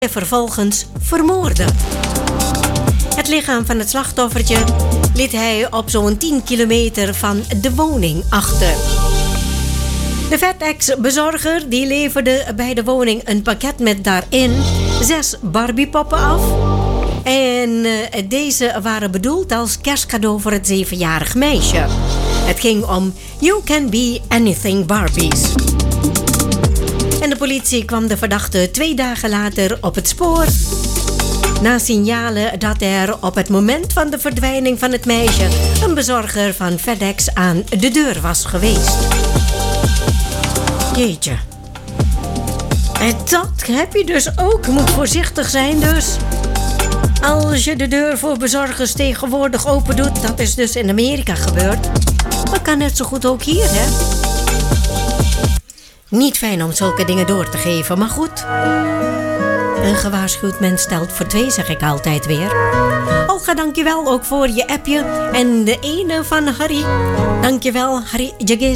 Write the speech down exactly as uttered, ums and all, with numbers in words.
vervolgens vermoordde. Het lichaam van het slachtoffertje liet hij op zo'n tien kilometer van de woning achter. De FedEx-bezorger die leverde bij de woning een pakket met daarin zes Barbiepoppen af. En uh, deze waren bedoeld als kerstcadeau voor het zevenjarig meisje. Het ging om You Can Be Anything Barbies. En de politie kwam de verdachte twee dagen later op het spoor. Na signalen dat er op het moment van de verdwijning van het meisje een bezorger van FedEx aan de deur was geweest. Jeetje. En dat heb je dus ook. Je moet voorzichtig zijn dus. Als je de deur voor bezorgers tegenwoordig open doet, dat is dus in Amerika gebeurd. Dat kan net zo goed ook hier, hè? Niet fijn om zulke dingen door te geven, maar goed. Een gewaarschuwd mens stelt voor twee, zeg ik altijd weer. Olga, dankjewel ook voor je appje. En de ene van Harry. Dankjewel, Harry.